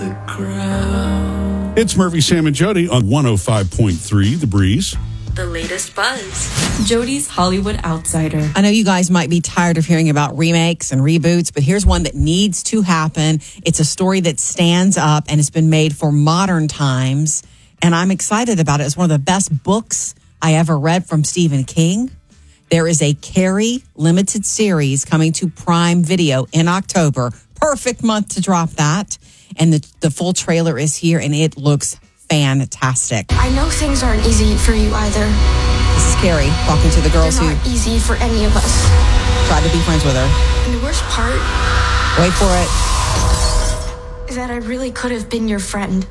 the ground. It's Murphy, Sam, and Jody on 105.3 The Breeze. The latest buzz. Jody's Hollywood Outsider. I know you guys might be tired of hearing about remakes and reboots, but here's one that needs to happen. It's a story that stands up and it's been made for modern times, and I'm excited about it. It's one of the best books I ever read from Stephen King. There is a Carrie limited series coming to Prime Video in October. Perfect month to drop that. And the full trailer is here, and it looks fantastic. I know things aren't easy for you either. This is Carrie talking to the girls They're who not easy for any of us. tried to be friends with her. And the worst part Wait for it. is that I really could have been your friend.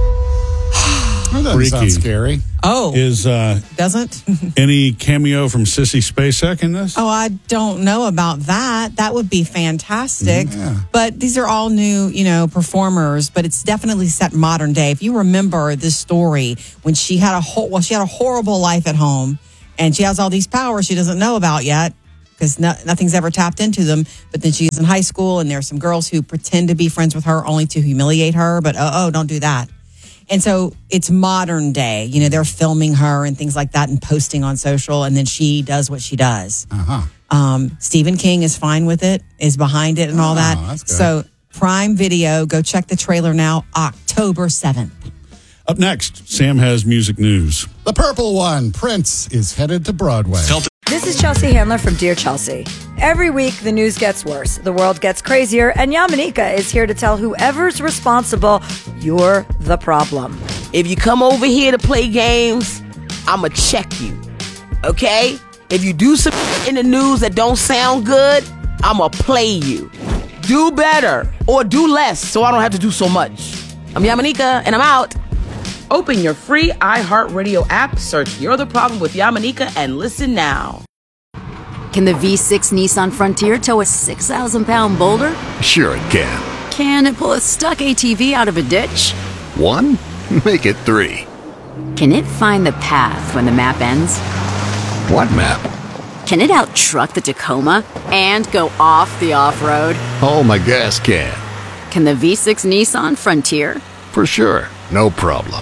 That doesn't sound scary. Oh, Is doesn't? any cameo from Sissy Spacek in this? Oh, I don't know about that. That would be fantastic. Yeah. But these are all new, performers, but it's definitely set modern day. If you remember this story when she had a horrible life at home and she has all these powers she doesn't know about yet because nothing's ever tapped into them. But then she is in high school and there's some girls who pretend to be friends with her only to humiliate her. But don't do that. And so it's modern day. They're filming her and things like that and posting on social, and then she does what she does. Stephen King is fine with it, is behind it and all that. That's good. So Prime Video, go check the trailer now, October 7th. Up next, Sam has music news. The purple one, Prince, is headed to Broadway. This is Chelsea Handler from Dear Chelsea. Every week, the news gets worse, the world gets crazier, and Yamanika is here to tell whoever's responsible, you're the problem. If you come over here to play games, I'ma check you, okay? If you do some in the news that don't sound good, I'ma play you. Do better or do less so I don't have to do so much. I'm Yamanika, and I'm out. Open your free iHeartRadio app, search You're the Problem with Yamanika, and listen now. Can the V6 Nissan Frontier tow a 6,000-pound boulder? Sure it can. Can it pull a stuck ATV out of a ditch? 1? Make it 3. Can it find the path when the map ends? What map? Can it out-truck the Tacoma and go off the off-road? Oh, my gas can. Can the V6 Nissan Frontier? For sure. No problem.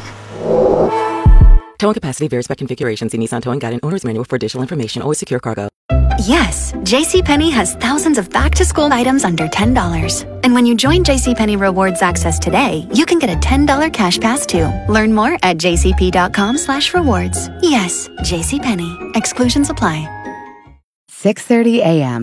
Towing capacity varies by configuration. See Nissan Towing Guide and Owner's Manual for additional information. Always secure cargo. Yes, JCPenney has thousands of back-to-school items under $10. And when you join JCPenney Rewards Access today, you can get a $10 cash pass too. Learn more at jcp.com/rewards. Yes, JCPenney. Exclusions apply. 6:30 a.m.